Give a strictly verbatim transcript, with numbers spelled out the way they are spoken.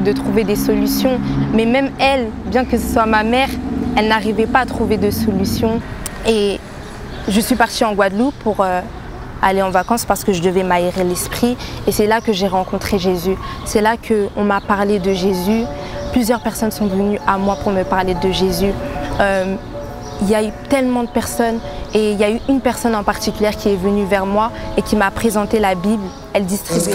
de trouver des solutions. Mais même elle, bien que ce soit ma mère, elle n'arrivait pas à trouver de solution. Et je suis partie en Guadeloupe pour euh, aller en vacances parce que je devais m'aérer l'esprit. Et c'est là que j'ai rencontré Jésus. C'est là qu'on m'a parlé de Jésus. Plusieurs personnes sont venues à moi pour me parler de Jésus. Euh, il y a eu tellement de personnes et il y a eu une personne en particulier qui est venue vers moi et qui m'a présenté la Bible. Elle distribuait